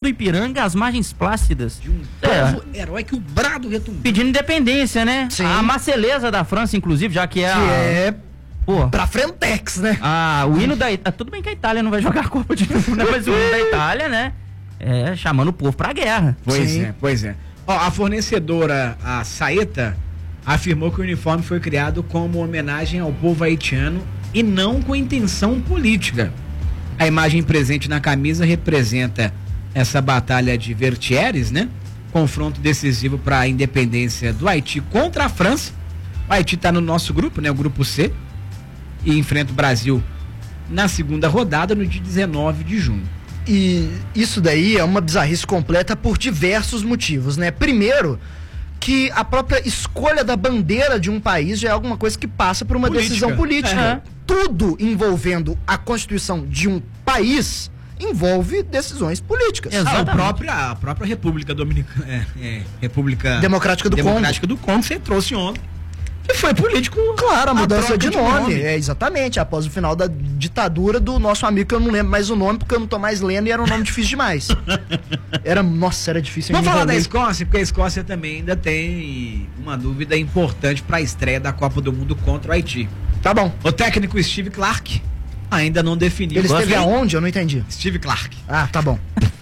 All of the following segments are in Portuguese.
Ipiranga às margens plácidas. De um povo herói que o brado retumbou. Pedindo independência, né? Sim. A Marselhesa da França, inclusive, já que é pra Frentex, né? o hino da Itália. Tudo bem que a Itália não vai jogar a Copa de Mundo, né? Mas o hino da Itália, né? Chamando o povo pra guerra. Pois é. Ó, a fornecedora, a Saeta, afirmou que o uniforme foi criado como homenagem ao povo haitiano e não com intenção política. A imagem presente na camisa representa essa batalha de Vertières, né? Confronto decisivo para a independência do Haiti contra a França. O Haiti está no nosso grupo, né? O grupo C, e enfrenta o Brasil na segunda rodada no dia 19 de junho. E isso daí é uma bizarrice completa por diversos motivos, né? Primeiro, que a própria escolha da bandeira de um país já é alguma coisa que passa por uma decisão política. Tudo envolvendo a constituição de um país envolve decisões políticas. A própria República Dominicana, República Democrática do Congo, você trouxe ontem, que foi político. Claro, a mudança de nome. Exatamente, após o final da ditadura do nosso amigo, que eu não lembro mais o nome, porque eu não tô mais lendo e era um nome difícil demais. Era difícil. Vamos falar da Escócia, porque a Escócia também ainda tem uma dúvida importante para a estreia da Copa do Mundo contra o Haiti. Tá bom. O técnico Steve Clarke ainda não definiu. Ele esteve aonde? Eu não entendi. Steve Clarke. Ah, tá bom.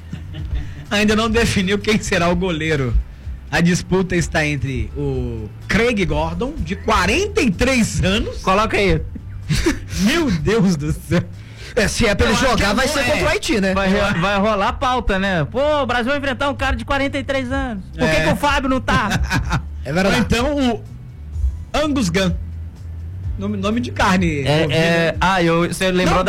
Ainda não definiu quem será o goleiro. A disputa está entre o Craig Gordon, de 43 anos. Coloca aí. Meu Deus do céu. Se é pra ele jogar, vai ser contra o Haiti, né? Vai rolar a pauta, né? Pô, o Brasil vai enfrentar um cara de 43 anos. Por que o Fábio não tá? É verdade. Ou então o Angus Gunn. Nome de carne. Você lembrou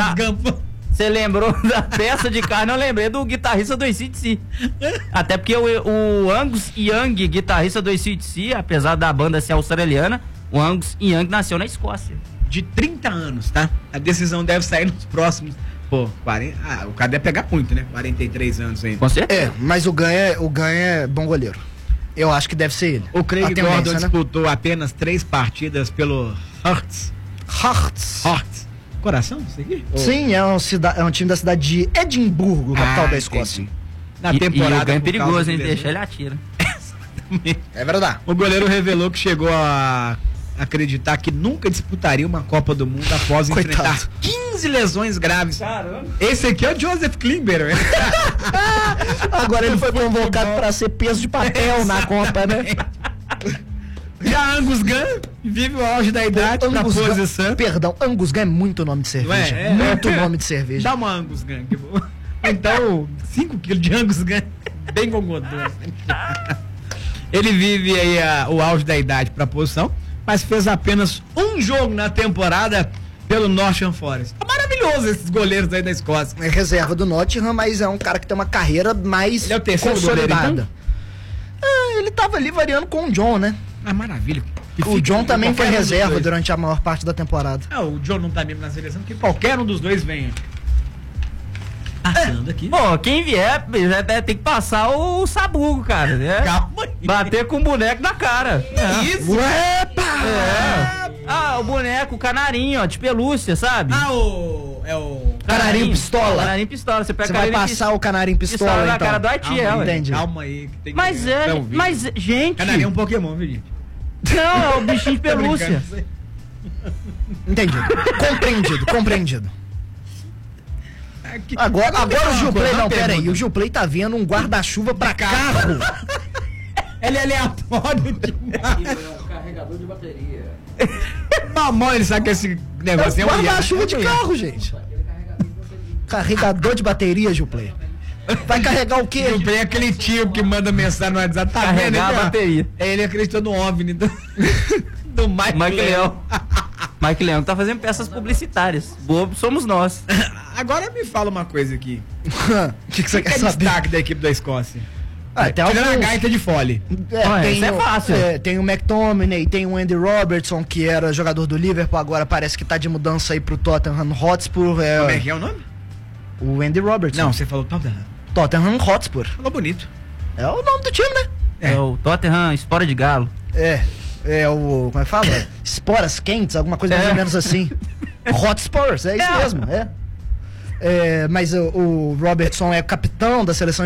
Você lembrou da peça de carne? Eu lembrei do guitarrista do AC/DC. Até porque o Angus Young, guitarrista do AC/DC, apesar da banda ser australiana, o Angus Young nasceu na Escócia. De 30 anos, tá? A decisão deve sair nos próximos. Pô, 40. O cara deve pegar muito, né? 43 anos ainda. Com certeza. Mas o Gunn é bom goleiro. Eu acho que deve ser ele. O Craig Gordon disputou apenas 3 partidas pelo Hearts. Coração? Isso aqui? Sim, é um time da cidade de Edimburgo, capital da Escócia. Entendi. Na temporada. O Gunn é perigoso, hein? Deixa ele atira. É verdade. O goleiro revelou que chegou a acreditar que nunca disputaria uma Copa do Mundo após enfrentar 15 lesões graves. Caramba. Esse aqui é o Joseph Klimber. Agora ele foi convocado para ser peso de papel na Copa, né? Já Angus Gunn vive o auge da idade na posição. Perdão, Angus Gunn é muito nome de cerveja. Muito nome de cerveja. Dá uma Angus Gunn. Então, 5 quilos de Angus Gunn, bem gongodão. Ele vive aí o auge da idade para a posição, mas fez apenas um jogo na temporada pelo Nottingham Forest. É maravilhoso esses goleiros aí da Escócia. É reserva do Nottingham, mas é um cara que tem uma carreira mais ele é o terceiro consolidada. Goleiro, então? Ele tava ali variando com o John, né? Ah, maravilha. O John também foi reserva durante a maior parte da temporada. O John não tá mesmo na seleção, porque qualquer um dos dois vem passando aqui. Bom, quem vier já tem que passar o sabugo, cara, né? Calma aí. Bater com o boneco na cara. Isso? O boneco, o canarinho, ó, de pelúcia, sabe? o canarinho pistola. Canarinho pistola. Você vai passar o canarinho pistola na então. cara do Haiti, entendi. Calma aí. Que tem mas, gente... Canarinho é um Pokémon, viu, gente? Não, é o bichinho de pelúcia. Entendido. Compreendido. Agora o Gilplay, não, pera aí. O Gilplay tá vendo um guarda-chuva pra carro. Ele é aleatório demais. É um carregador de bateria. Mamãe, ele sabe que esse negócio é um guarda-chuva de carro, gente. Carregador de bateria, Gilplay. Vai carregar o quê? Gilplay é aquele tio que manda mensagem no WhatsApp. Tá carregar a bateria. Ele acreditou no OVNI do Mike Leão. Mike Leão tá fazendo peças publicitárias. Bobo somos nós. Agora me fala uma coisa aqui. O que você quer saber? Destaque da equipe da Escócia. Tem a gaita de fole. Isso é fácil. Tem o McTominay, tem o Andy Robertson, que era jogador do Liverpool, agora parece que tá de mudança aí pro Tottenham Hotspur. Como é que é o nome? O Andy Robertson. Não, você falou Tottenham Hotspur. Falou bonito. É o nome do time, né? É o Tottenham Espora de Galo. É o... Como é que fala? Esporas quentes, alguma coisa mais ou menos assim. Hotspurs, é isso mesmo, Mas o Robertson é capitão da seleção